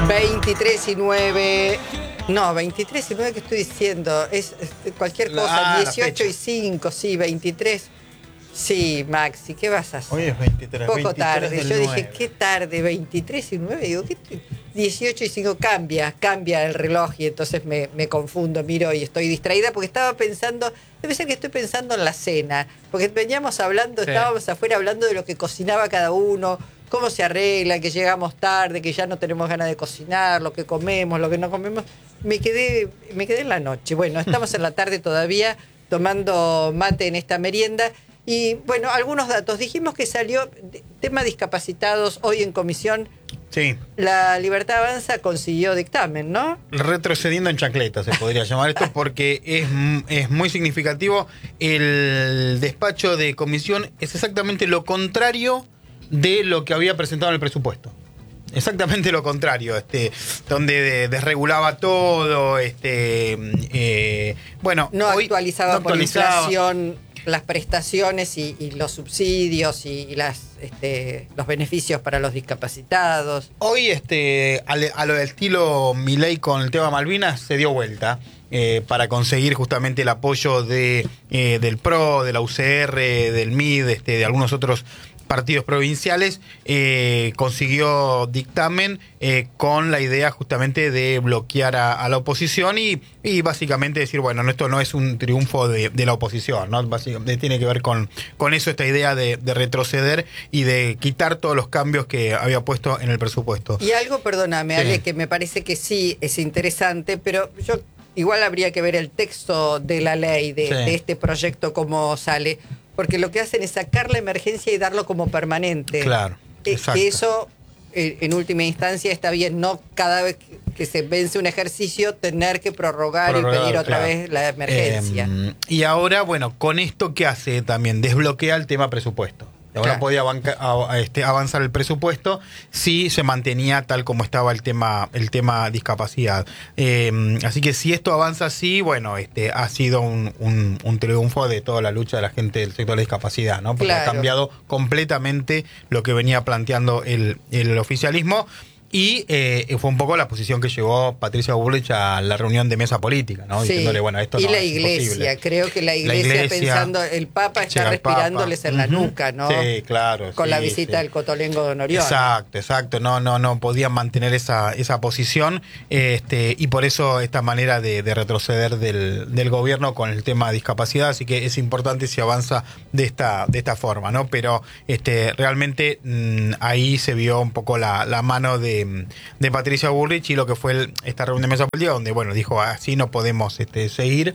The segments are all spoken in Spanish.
23:09. No, 23:09, ¿qué estoy diciendo? Es cualquier cosa. 18:05, sí, 23. Sí, Maxi, ¿qué vas a hacer? Hoy es 23. Poco 23 tarde. del Yo 9. dije, ¿qué tarde? 23:09. Digo, ¿qué? 18:05 cambia el reloj y entonces me confundo, miro y estoy distraída porque estaba pensando, debe ser que estoy pensando en la cena, porque veníamos hablando, sí. Estábamos afuera hablando de lo que cocinaba cada uno, cómo se arregla, que llegamos tarde, que ya no tenemos ganas de cocinar, lo que comemos, lo que no comemos. Me quedé en la noche. Bueno, estamos en la tarde todavía tomando mate en esta merienda. Y bueno, algunos datos. Dijimos que salió tema discapacitados hoy en comisión. Sí. La Libertad Avanza consiguió dictamen, ¿no? Retrocediendo en chancleta se podría llamar esto, porque es muy significativo. El despacho de comisión es exactamente lo contrario de lo que había presentado en el presupuesto. Exactamente lo contrario, donde desregulaba todo, bueno, no hoy actualizaba no por inflación las prestaciones y los subsidios y los beneficios para los discapacitados. Hoy, a lo del estilo Milei con el tema Malvinas, se dio vuelta para conseguir justamente el apoyo del PRO, de la UCR, del MID, de algunos otros partidos provinciales. Consiguió dictamen con la idea justamente de bloquear a la oposición y básicamente decir, bueno, esto no es un triunfo de la oposición, ¿no? Básicamente tiene que ver con eso, esta idea de retroceder y de quitar todos los cambios que había puesto en el presupuesto. Y algo, perdóname, sí. Ale, que me parece que sí es interesante, pero yo igual habría que ver el texto de la ley, de este proyecto, cómo sale. Porque lo que hacen es sacar la emergencia y darlo como permanente. Claro, exacto. Que eso, en última instancia, está bien. No cada vez que se vence un ejercicio tener que prorrogar y pedir otra vez la emergencia. Y ahora, bueno, con esto, ¿qué hace también? Desbloquea el tema presupuesto. Ahora podía avanzar el presupuesto si se mantenía tal como estaba el tema discapacidad. Así que si esto avanza así, bueno, ha sido un triunfo de toda la lucha de la gente del sector de discapacidad, ¿no? Porque ha cambiado completamente lo que venía planteando el oficialismo. Y fue un poco la posición que llevó Patricia Bullrich a la reunión de mesa política, ¿no? Sí. Diciéndole, bueno, esto y no la es iglesia, imposible. Creo que la iglesia pensando, el Papa está respirándoles en la nuca, ¿no? Sí, claro. Con la visita del Cotolengo Don Orión. Exacto. No podían mantener esa posición, y por eso esta manera de retroceder del gobierno con el tema de discapacidad. Así que es importante si avanza de esta forma, ¿no? Pero realmente ahí se vio un poco la mano de Patricia Bullrich y lo que fue esta reunión de mesa política, donde bueno, dijo, así no podemos seguir,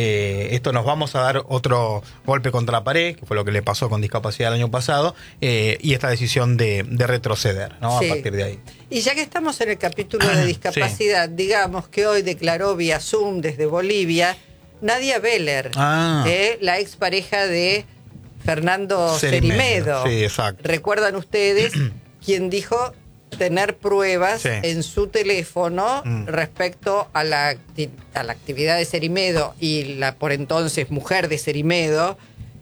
esto nos vamos a dar otro golpe contra la pared, que fue lo que le pasó con discapacidad el año pasado, y esta decisión de retroceder, ¿no? Sí. A partir de ahí. Y ya que estamos en el capítulo de discapacidad, digamos que hoy declaró vía Zoom desde Bolivia Nadia Beller, la expareja de Fernando Cerimedo. Sí, exacto. ¿Recuerdan ustedes quien dijo tener pruebas en su teléfono respecto a la actividad de Cerimedo y la por entonces mujer de Cerimedo,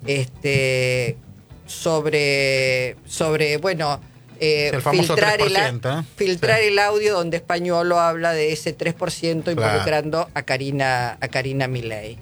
sobre bueno, filtrar el audio donde Españolo habla de ese 3% involucrando a Karina Milei.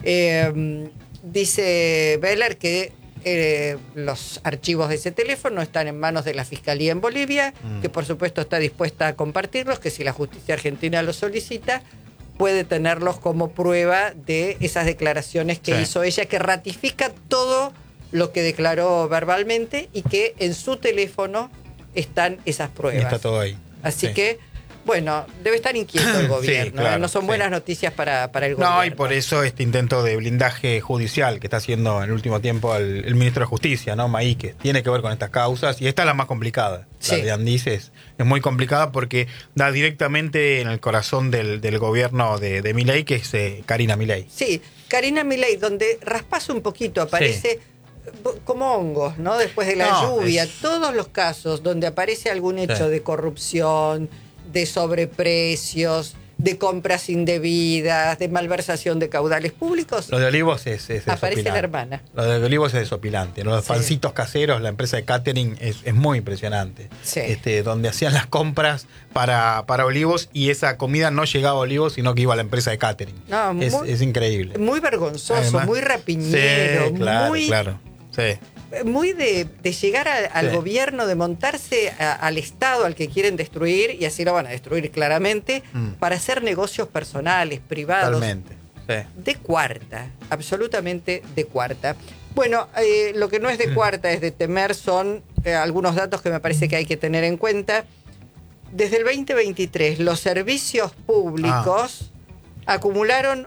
Dice Beller que los archivos de ese teléfono están en manos de la Fiscalía en Bolivia, que por supuesto está dispuesta a compartirlos, que si la justicia argentina los solicita, puede tenerlos como prueba de esas declaraciones que hizo ella, que ratifica todo lo que declaró verbalmente y que en su teléfono están esas pruebas. Y está todo ahí. Así que bueno, debe estar inquieto el gobierno, claro, no son buenas noticias para el gobierno. No, y por eso este intento de blindaje judicial que está haciendo en el último tiempo el ministro de Justicia, ¿no? Mahí, que tiene que ver con estas causas, y esta es la más complicada. La de Andís es muy complicada porque da directamente en el corazón del gobierno de Milei, que es Karina Milei. Sí, Karina Milei, donde raspas un poquito, aparece como hongos, ¿no? Después de la lluvia, todos los casos donde aparece algún hecho de corrupción, de sobreprecios, de compras indebidas, de malversación de caudales públicos. Lo de Olivos es aparece desopilante. la hermana. Lo de Olivos es desopilante. Los pancitos caseros, la empresa de catering, es muy impresionante. Sí. Donde hacían las compras para Olivos y esa comida no llegaba a Olivos, sino que iba a la empresa de catering. No, es increíble. Muy vergonzoso, Además, muy rapiñero, sí, claro, muy... claro. Sí. Muy de llegar al gobierno, de montarse al Estado al que quieren destruir, y así lo van a destruir claramente, para hacer negocios personales, privados. Totalmente. Sí. De cuarta, absolutamente de cuarta. Bueno, lo que no es de cuarta, es de temer, son algunos datos que me parece que hay que tener en cuenta. Desde el 2023, los servicios públicos acumularon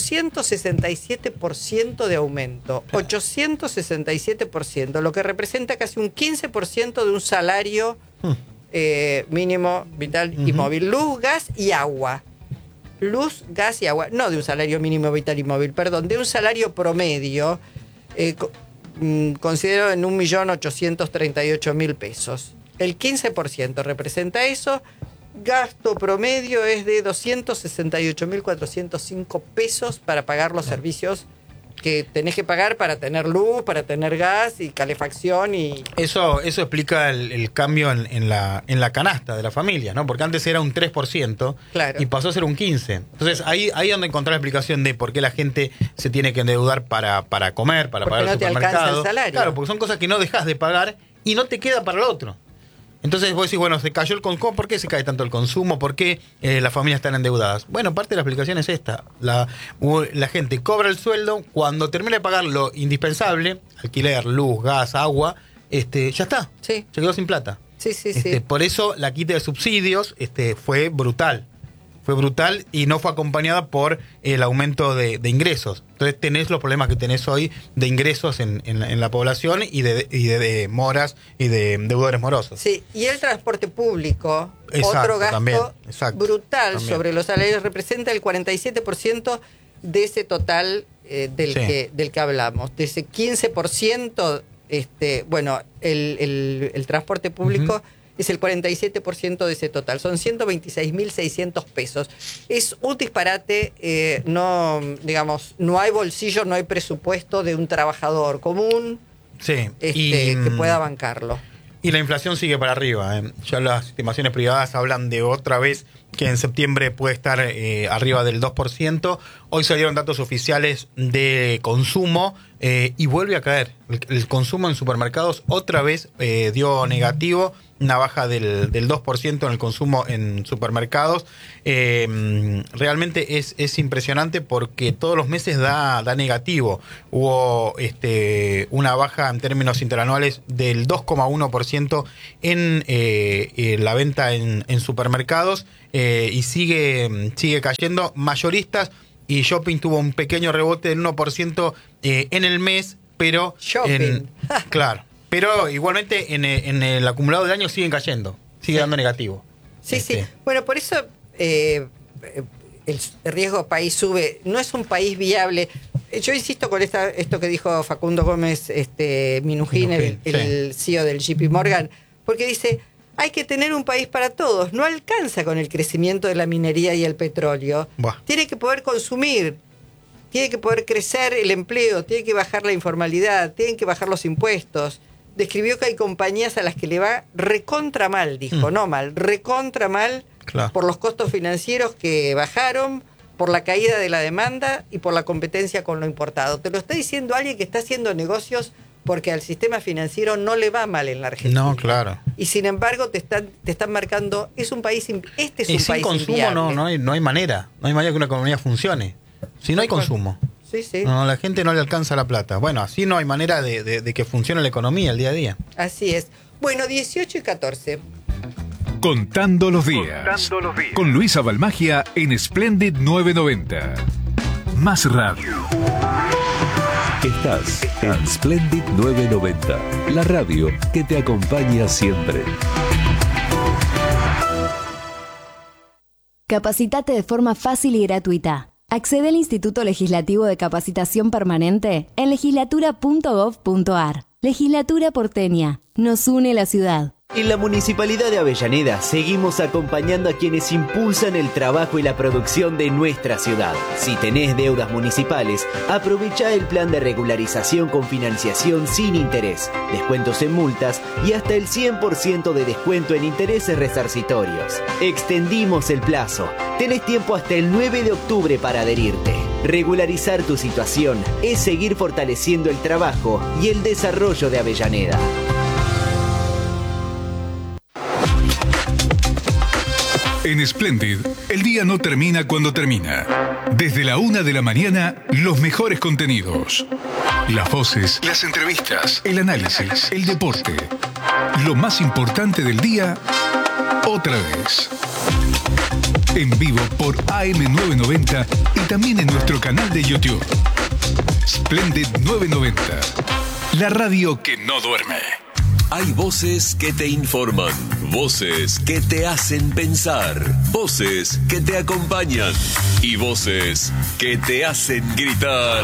867% de aumento. 867%, lo que representa casi un 15% de un salario mínimo vital y móvil. Luz, gas y agua. Luz, gas y agua. No de un salario mínimo vital y móvil, perdón, de un salario promedio, considero en 1.838.000 pesos. El 15% representa eso. Gasto promedio es de 268.405 pesos para pagar los servicios que tenés que pagar para tener luz, para tener gas y calefacción. Y Eso explica el cambio en la canasta de la familia, ¿no? Porque antes era un 3%, claro, y pasó a ser un 15%. Entonces ahí es donde encontrar la explicación de por qué la gente se tiene que endeudar para comer, para porque pagar el no te alcanza supermercado. el salario. Claro, porque son cosas que no dejas de pagar y no te queda para el otro. Entonces vos decís, bueno, se cayó el consumo. ¿Por qué se cae tanto el consumo? ¿Por qué las familias están endeudadas? Bueno, parte de la explicación es esta. La gente cobra el sueldo, cuando termina de pagar lo indispensable, alquiler, luz, gas, agua, ya está. Sí. Se quedó sin plata. Sí, sí, sí. Por eso la quita de subsidios fue brutal. Fue brutal y no fue acompañada por el aumento de ingresos. Entonces tenés los problemas que tenés hoy de ingresos en la población y de moras y de deudores morosos. Sí, y el transporte público, Exacto, otro gasto también, exacto, brutal también. sobre los salarios, representa el 47% de ese total del que hablamos. De ese 15%, bueno, el transporte público es el 47% de ese total. Son 126.600 pesos. Es un disparate, no hay bolsillo, no hay presupuesto de un trabajador común que pueda bancarlo. Y la inflación sigue para arriba. Ya las estimaciones privadas hablan de otra vez que en septiembre puede estar arriba del 2%. Hoy salieron datos oficiales de consumo y vuelve a caer. El consumo en supermercados otra vez dio negativo, una baja del 2% en el consumo en supermercados. Realmente es impresionante porque todos los meses da negativo. Hubo una baja en términos interanuales del 2,1% en la venta en supermercados y sigue cayendo. Mayoristas y shopping tuvo un pequeño rebote del 1% en el mes, pero shopping. Claro. Pero igualmente en el acumulado del año siguen cayendo, sigue dando negativo. Sí, sí. Bueno, por eso el riesgo país sube. No es un país viable. Yo insisto con esto que dijo Facundo Gómez Minujín, el CEO del JP Morgan, porque dice, hay que tener un país para todos. No alcanza con el crecimiento de la minería y el petróleo. Buah. Tiene que poder consumir, tiene que poder crecer el empleo, tiene que bajar la informalidad, tienen que bajar los impuestos. Describió que hay compañías a las que le va recontra mal, dijo, no mal, recontra mal, claro, por los costos financieros que bajaron, por la caída de la demanda y por la competencia con lo importado. Te lo está diciendo alguien que está haciendo negocios porque al sistema financiero no le va mal en la Argentina. No, claro. Y sin embargo te están marcando, es un país, este es un sin país consumo inviable. no hay manera que una economía funcione. Si no hay consumo. Sí, sí. No, la gente no le alcanza la plata. Bueno, así no hay manera de que funcione la economía el día a día. Así es. Bueno, 18 y 14. Contando los días. Con Luisa Balmagia en Splendid 990. Más radio. Estás en Splendid 990, la radio que te acompaña siempre. Capacitate de forma fácil y gratuita. Accede al Instituto Legislativo de Capacitación Permanente en legislatura.gov.ar. Legislatura porteña. Nos une la ciudad. En la Municipalidad de Avellaneda seguimos acompañando a quienes impulsan el trabajo y la producción de nuestra ciudad. Si tenés deudas municipales, aprovecha el plan de regularización con financiación sin interés, descuentos en multas y hasta el 100% de descuento en intereses resarcitorios. Extendimos el plazo. Tenés tiempo hasta el 9 de octubre para adherirte. Regularizar tu situación es seguir fortaleciendo el trabajo y el desarrollo de Avellaneda. En Splendid, el día no termina cuando termina. Desde la 1 de la mañana, los mejores contenidos. Las voces, las entrevistas, el análisis, el deporte. Lo más importante del día, otra vez. En vivo por AM990 y también en nuestro canal de YouTube. Splendid 990. La radio que no duerme. Hay voces que te informan, voces que te hacen pensar, voces que te acompañan y voces que te hacen gritar.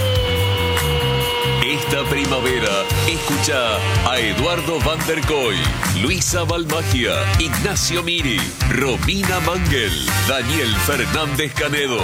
Esta primavera, escucha a Eduardo Van der Koy, Luisa Balmagia, Ignacio Miri, Romina Mangel, Daniel Fernández Canedo.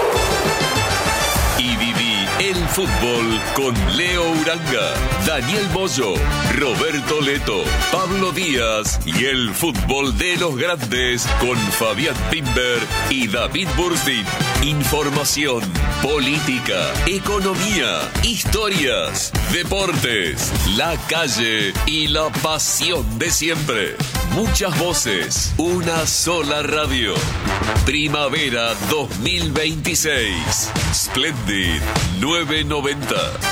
Y viví el fútbol con Leo Uranga, Daniel Moyo, Roberto Leto, Pablo Díaz y el fútbol de los grandes con Fabián Pimber y David Burstin. Información, política, economía, historias, deportes, la calle y la pasión de siempre. Muchas voces, una sola radio. Primavera 2026. Splendid 990.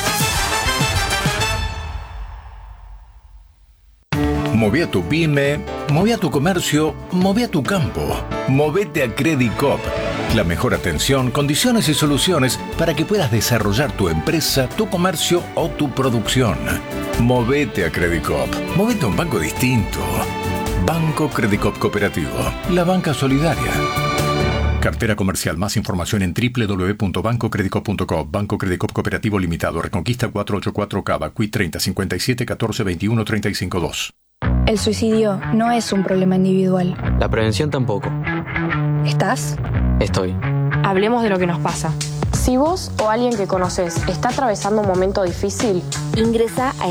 Moví a tu pyme, moví a tu comercio, moví a tu campo. Movete a Credit Coop. La mejor atención, condiciones y soluciones para que puedas desarrollar tu empresa, tu comercio o tu producción. Movete a Credit Coop. Movete a un banco distinto. Banco Credit Coop Cooperativo. La banca solidaria. Cartera comercial. Más información en www.bancocreditcoop.com. Banco Credit Coop Cooperativo Limitado. Reconquista 484 Cava. Cuit 30 57 14 21 35 2. El suicidio no es un problema individual. La prevención tampoco. ¿Estás? Estoy. Hablemos de lo que nos pasa. Si vos o alguien que conoces está atravesando un momento difícil, ingresa a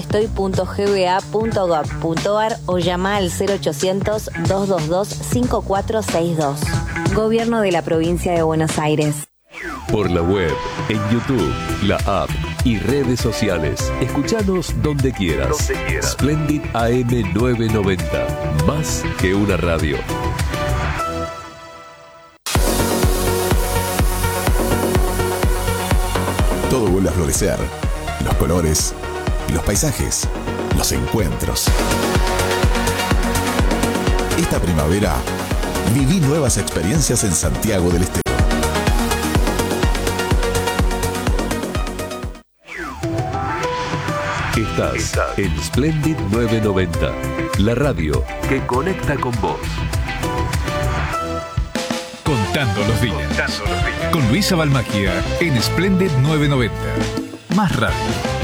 estasestoy.gba.gov.ar o llama al 0800-222-5462. Gobierno de la Provincia de Buenos Aires. Por la web, en YouTube, la app y redes sociales. Escuchanos donde quieras. Splendid AM990. Más que una radio. Todo vuelve a florecer. Los colores, los paisajes, los encuentros. Esta primavera, viví nuevas experiencias en Santiago del Estero. Estás en Splendid 990, la radio que conecta con vos. Contando los días. Con Luisa Balmagia en Splendid 990. Más radio.